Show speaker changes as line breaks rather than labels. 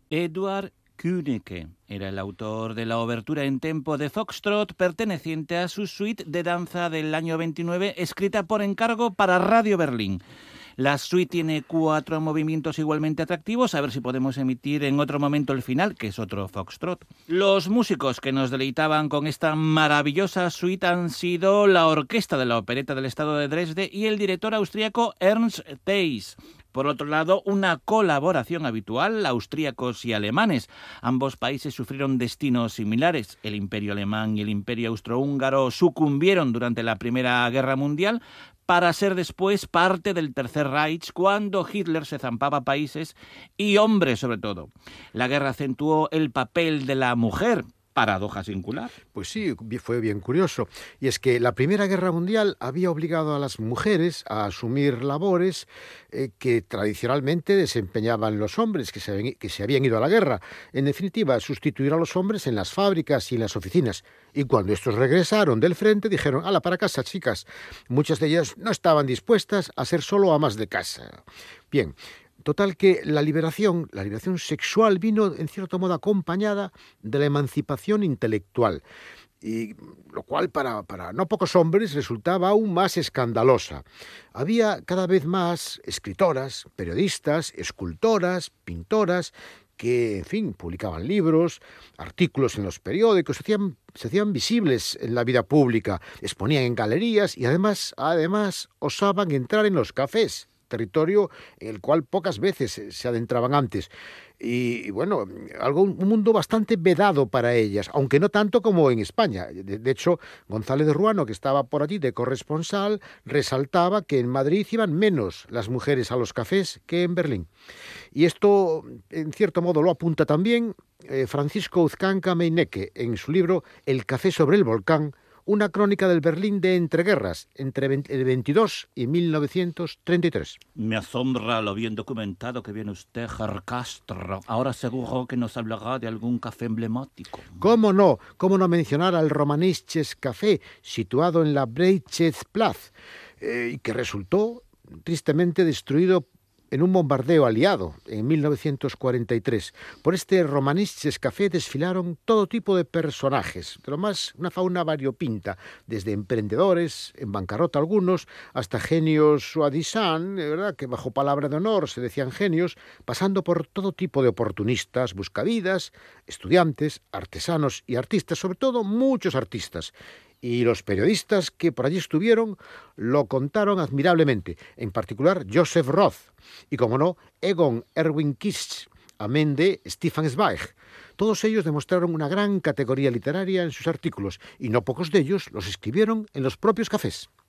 Eduard Kühneke era el autor de la obertura en tempo de Foxtrot, perteneciente a su suite de danza del año 29, escrita por encargo para Radio Berlín. La suite tiene 4 movimientos igualmente atractivos, a ver si podemos emitir en otro momento el final, que es otro Foxtrot. Los músicos que nos deleitaban con esta maravillosa suite han sido la Orquesta de la Opereta del Estado de Dresde y el director austríaco Ernst Theis. Por otro lado, una colaboración habitual, austríacos y alemanes. Ambos países sufrieron destinos similares. El Imperio alemán y el Imperio austrohúngaro sucumbieron durante la Primera Guerra Mundial, para ser después parte del Tercer Reich cuando Hitler se zampaba países y hombres sobre todo. La guerra acentuó el papel de la mujer. Paradoja singular.
Pues sí, fue bien curioso. Y es que la Primera Guerra Mundial había obligado a las mujeres a asumir labores que tradicionalmente desempeñaban los hombres que se habían ido a la guerra. En definitiva, sustituir a los hombres en las fábricas y en las oficinas. Y cuando estos regresaron del frente, dijeron, ¡hala, para casa, chicas! Muchas de ellas no estaban dispuestas a ser solo amas de casa. Bien. Total que la liberación sexual vino en cierto modo acompañada de la emancipación intelectual, y lo cual para no pocos hombres resultaba aún más escandalosa. Había cada vez más escritoras, periodistas, escultoras, pintoras, que, en fin, publicaban libros, artículos en los periódicos, se hacían visibles en la vida pública, exponían en galerías y además osaban entrar en los cafés, territorio en el cual pocas veces se adentraban antes. Y bueno, un mundo bastante vedado para ellas, aunque no tanto como en España. De hecho, González de Ruano, que estaba por allí de corresponsal, resaltaba que en Madrid iban menos las mujeres a los cafés que en Berlín. Y esto, en cierto modo, lo apunta también Francisco Uzcanca Meinecke en su libro El café sobre el volcán, una crónica del Berlín de entreguerras, entre el 22 y 1933.
Me asombra lo bien documentado que viene usted, Herr Castro. Ahora seguro que nos hablará de algún café emblemático.
¿Cómo no? ¿Cómo no mencionar al Romanisches Café, situado en la Breitscheidplatz, y que resultó tristemente destruido en un bombardeo aliado en 1943. Por este Romanisches Café desfilaron todo tipo de personajes, de lo más una fauna variopinta, desde emprendedores, en bancarrota algunos, hasta genios soi-disant, ¿verdad?, que bajo palabra de honor se decían genios, pasando por todo tipo de oportunistas, buscavidas, estudiantes, artesanos y artistas, sobre todo muchos artistas. Y los periodistas que por allí estuvieron lo contaron admirablemente, en particular Joseph Roth y, como no, Egon Erwin Kisch, amén de Stefan Zweig. Todos ellos demostraron una gran categoría literaria en sus artículos y no pocos de ellos los escribieron en los propios cafés.